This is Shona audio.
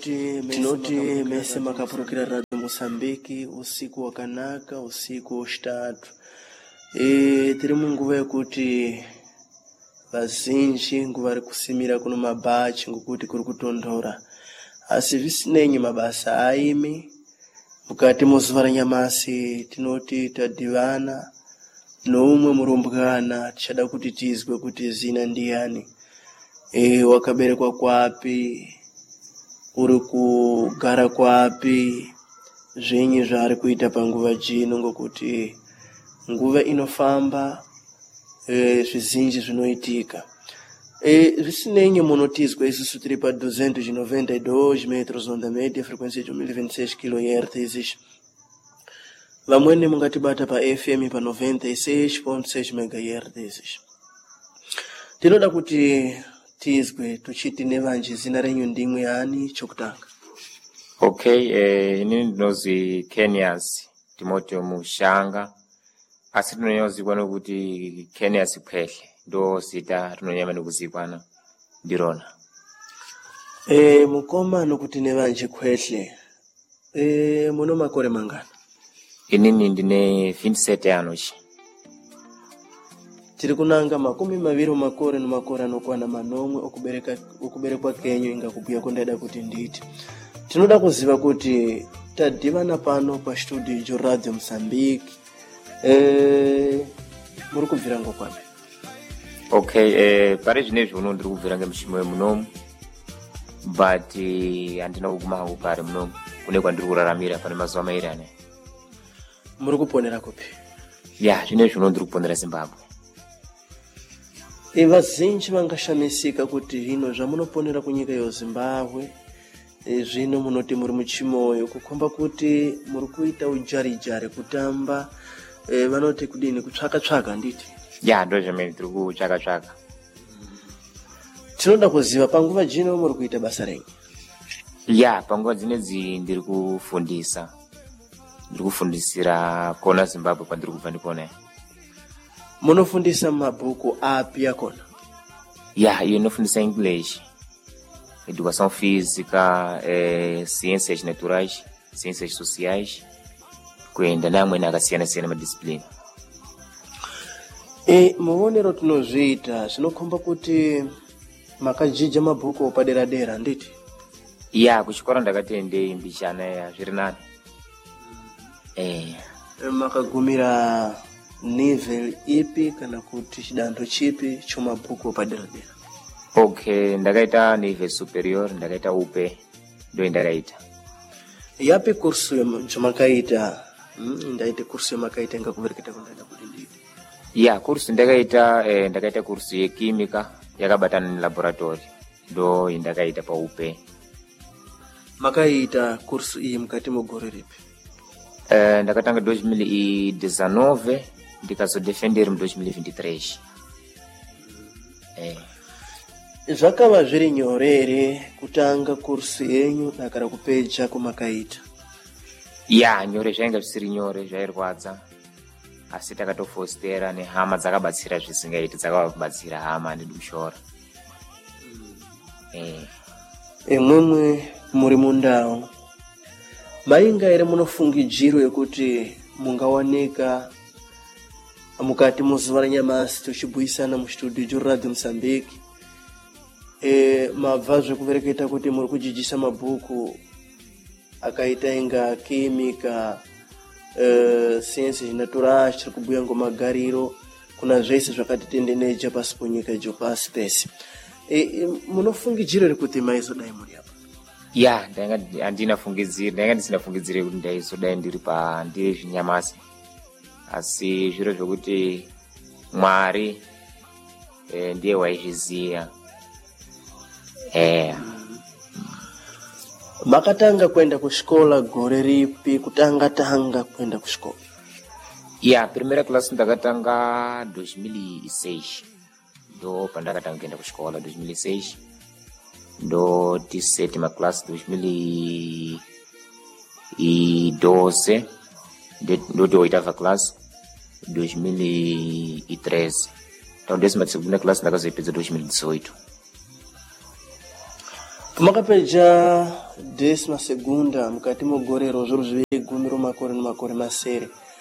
tinoti mese makapurukira Radio Mosambiki usiku wakanaka, usiku wachitatu. Tiri munguva yekuti vazhinji nguva kusimira kuno mabachi ngokuti kuri kutondora. Asi visinei mabasa aimi mukati muzuva ranyamasi tinoti tadhivana noumwe murumbwana tichada kuti tizwe kuti zina ndiani, wakaberekwa kwapi, uri kugara kwapi, zvinyi zvaari kuita panguva jino, ngokuti nguva inofamba, zvizhinji zvinoitika. Visinei munotizwa isusu tiri pa 292 metros onda média, frequência de 1026 kHz. Vamwene mungatibata pa FM pa 96.6 MHz. Tinoda kuti tizwe tuchiti nevanji zina renyu ndimwe yani chokutanga. Okay, inini ndinozi Kenias Timoteo Mushanga. Asi tinonyazikwa nokuti Kenias Phehle ndo zita rinonyama nokuzikwana ndirona. Mukoma nokuti nevanji Khwehle. Muno makore mangana? Inini ndine 27 anos. Tiri kunanga makumi maviri makore nomakore anokwana manomwe okuberekwa kenyu ingakubhuya kondada kuti nditi. Tinoda kuziva kuti tadhivana pano pa studio jo Radio Mozambique. Muri kubvira ngokwapi? Okay, pare zvinezvi uno ndiri kubvira ngemushimo wemunomu, but handina kuguma hangu pari munomu kune kwandiri kuraramira pane mazuva mairi ane. Muri kuponera kupi? Ya, zvinezvi uno ndiri kuponera Zimbabwe. Vazhinji vangashamisika kuti hino zvamunoponera kunyika yeZimbabwe, zvino munoti muri muchimoyo, kukomba kuti muri kuita ujarijari kutamba, vanoti kudini kutsvaka nditi? Ya, ndo zvamene tiri kutsvaka. Tinoda kuziva panguva jino muri kuita basa renyu? Ya, panguva dzinedzi ndiri kufundisa. Ndiri kufundisira kona Zimbabwe kwandiri kubva ndikona. Munofundisa mabhuku api akona? Ya, iyo inofundisa English, educação física, ciências naturais, ciências sociais, kuenda neamweni akasiyana-siyana madisciplina. Muonero tinozviita zvinokomba kuti makajija mabhuku opadera-dera nditi? Ya, kuchikora ndakatendei mbishana ya zviri nani. Makagumira level ipi kana kuti chidanho chipi chomabhuku opadera-dera? Okay, ndakaita level superior, ndakaita upe, ndo ndakaita. Yapi kursu yomakaita? Ndaite kursu yomakaita ngakuvereketa kundada kuti nditi? Ya, kursu ndakaita kursu yekimika yakabatana nelaboratory, ndo ndakaita pa upe. Makaita kursu iyi mukati mogore ripi? Ndakatanga 2019 ndikazodefendera mu 2023. Zvakava zviri nyorere kutanga kursu yenyu dakara kupeja kumakaita? Ya, nyore zvainga zvisiri nyore, zvairwadza. Asi takatofostera nehama dzakabatsira zvisingaiti, dzakabatsira hama ndikushora. Imwemwe muri mundau, mainga ere munofungidziro yekuti mungawanika mukati muzuva ranyamasi tuchibhuisana mu studio jo Radio Mozambique, mabva zvekuvereketa kuti muri kujijisa mabhuku akaita inga kimika, ciências naturais, tiri kubhuya ngomagariro, kuna zvese zvakatitendeneja pasi ponyika jo pasi pese. Munofungidziro rekuti maizodai muri apa? Ya, ndanga ndisina fungidzire kuti ndaizodai ndiri zvinyamasi. Asi zviro zvokuti Mwari ndiye waizviziya. Makatanga kwenda kushkola gore ripi kutanga kwenda kushkola? Ya, primeira classe ndakatanga 2006. Ndo pandakatanga kuenda kushkola 2006. Ndo sétima classe 2012. Ndo oitava classe 2013. Então 12ª classe ndakazoipedza 2018. makapeja 12ª mukati mogorero zviru zviviri gumi romakore nemakore masere